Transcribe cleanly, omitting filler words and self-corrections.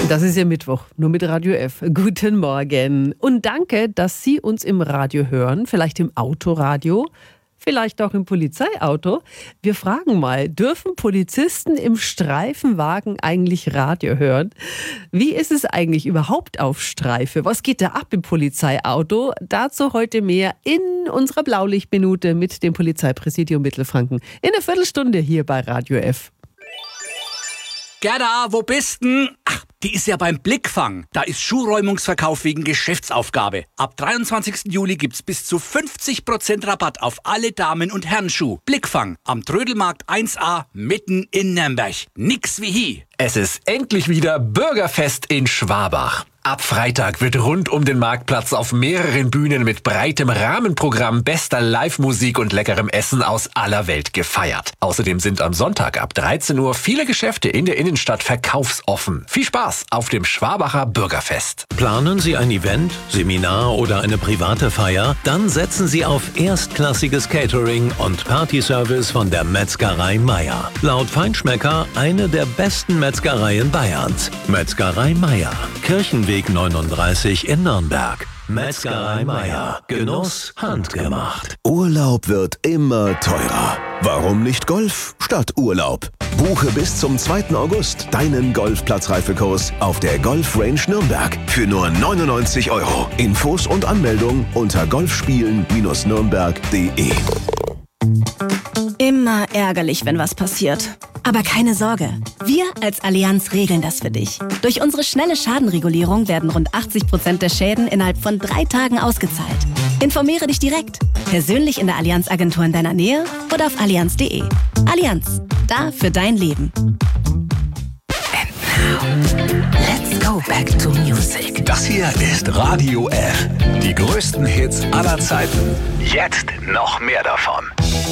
Das ist ja Mittwoch, nur mit Radio F. Guten Morgen und danke, dass Sie uns im Radio hören, vielleicht im Autoradio, vielleicht auch im Polizeiauto. Wir fragen mal, dürfen Polizisten im Streifenwagen eigentlich Radio hören? Wie ist es eigentlich überhaupt auf Streife? Was geht da ab im Polizeiauto? Dazu heute mehr in unserer Blaulichtminute mit dem Polizeipräsidium Mittelfranken. In einer Viertelstunde hier bei Radio F. Gerda, wo bist denn? Ach, die ist ja beim Blickfang. Da ist Schuhräumungsverkauf wegen Geschäftsaufgabe. Ab 23. Juli gibt's bis zu 50% Rabatt auf alle Damen- und Herrenschuh. Blickfang am Trödelmarkt 1a mitten in Nürnberg. Nix wie hi. Es ist endlich wieder Bürgerfest in Schwabach. Ab Freitag wird rund um den Marktplatz auf mehreren Bühnen mit breitem Rahmenprogramm, bester Live-Musik und leckerem Essen aus aller Welt gefeiert. Außerdem sind am Sonntag ab 13 Uhr viele Geschäfte in der Innenstadt verkaufsoffen. Viel Spaß auf dem Schwabacher Bürgerfest. Planen Sie ein Event, Seminar oder eine private Feier? Dann setzen Sie auf erstklassiges Catering und Partyservice von der Metzgerei Meier. Laut Feinschmecker eine der besten Metzgereien Bayerns. Metzgerei Meier, Kirchenweg 39 in Nürnberg. Metzgerei Meier. Genuss handgemacht. Urlaub wird immer teurer. Warum nicht Golf statt Urlaub? Buche bis zum 2. August deinen Golfplatzreifekurs auf der Golf Range Nürnberg für nur 99 €. Infos und Anmeldung unter golfspielen-nürnberg.de. Immer ärgerlich, wenn was passiert. Aber keine Sorge, wir als Allianz regeln das für dich. Durch unsere schnelle Schadenregulierung werden rund 80% der Schäden innerhalb von 3 Tagen ausgezahlt. Informiere dich direkt, persönlich in der Allianz-Agentur in deiner Nähe oder auf allianz.de. Allianz, da für dein Leben. And now, let's go back to music. Das hier ist Radio F. Die größten Hits aller Zeiten. Jetzt noch mehr davon.